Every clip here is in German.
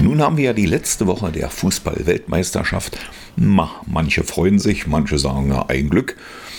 Nun haben wir ja die letzte Woche der Fußball-Weltmeisterschaft. Manche freuen sich, manche sagen, ja, ein Glück.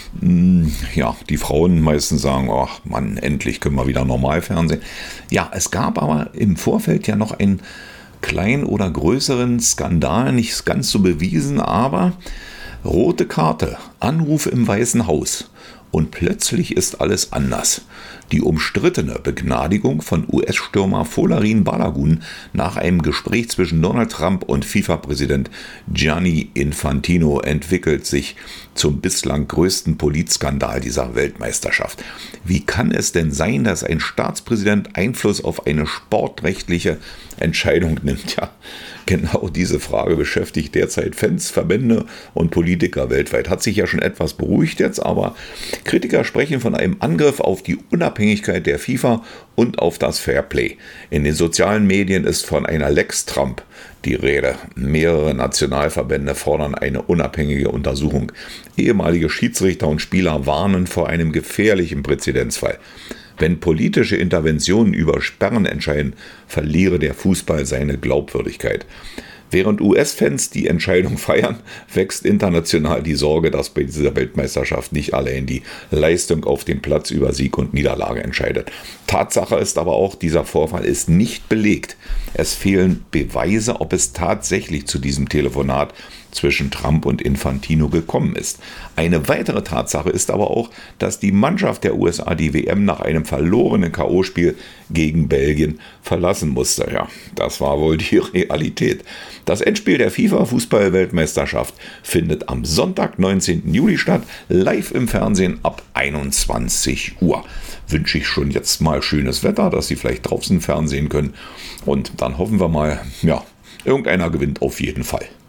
Ja, die Frauen meistens sagen, ach Mann, endlich können wir wieder normal fernsehen. Ja, es gab aber im Vorfeld ja noch einen kleinen oder größeren Skandal, nicht ganz so bewiesen, aber rote Karte, Anruf im Weißen Haus. Und plötzlich ist alles anders. Die umstrittene Begnadigung von US-Stürmer Folarin Balogun nach einem Gespräch zwischen Donald Trump und FIFA-Präsident Gianni Infantino entwickelt sich zum bislang größten Politskandal dieser Weltmeisterschaft. Wie kann es denn sein, dass ein Staatspräsident Einfluss auf eine sportrechtliche Entscheidung nimmt? Ja, genau diese Frage beschäftigt derzeit Fans, Verbände und Politiker weltweit. Hat sich ja schon etwas beruhigt jetzt, aber Kritiker sprechen von einem Angriff auf die Unabhängigkeit der FIFA und auf das Fairplay. In den sozialen Medien ist von einer Lex Trump die Rede. Mehrere Nationalverbände fordern eine unabhängige Untersuchung. Ehemalige Schiedsrichter und Spieler warnen vor einem gefährlichen Präzedenzfall. Wenn politische Interventionen über Sperren entscheiden, verliere der Fußball seine Glaubwürdigkeit. Während US-Fans die Entscheidung feiern, wächst international die Sorge, dass bei dieser Weltmeisterschaft nicht allein die Leistung auf dem Platz über Sieg und Niederlage entscheidet. Tatsache ist aber auch, dieser Vorfall ist nicht belegt. Es fehlen Beweise, ob es tatsächlich zu diesem Telefonat zwischen Trump und Infantino gekommen ist. Eine weitere Tatsache ist aber auch, dass die Mannschaft der USA die WM nach einem verlorenen K.O.-Spiel gegen Belgien verlassen musste. Ja, das war wohl die Realität. Das Endspiel der FIFA-Fußball-Weltmeisterschaft findet am Sonntag, 19. Juli statt, live im Fernsehen ab 21 Uhr. Wünsche ich schon jetzt mal schönes Wetter, dass Sie vielleicht draußen Fernsehen können. Und dann hoffen wir mal, ja, irgendeiner gewinnt auf jeden Fall.